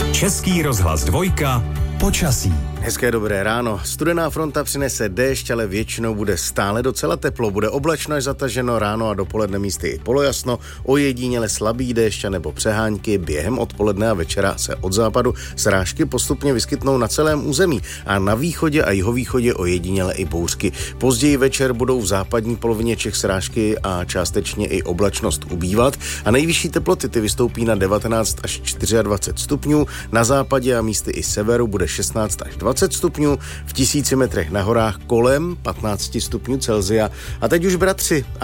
Český rozhlas 2, počasí. Hezké dobré ráno. Studená fronta přinese déšť, ale většinou bude stále docela teplo. Bude oblačno až zataženo, ráno a dopoledne místy i polojasno, ojediněle slabý déšť nebo přehánky. Během odpoledne a večera se od západu srážky postupně vyskytnou na celém území a na východě a jihovýchodě ojediněle i bouřky. Později večer budou v západní polovině Čech srážky a částečně i oblačnost ubývat a nejvyšší teploty ty vystoupí na 19 až 24 stupňů. Na západě a místy i severu bude 16 až 20 stupňů, v 1000 metrech na horách kolem 15 stupňů Celsia. A teď už bratři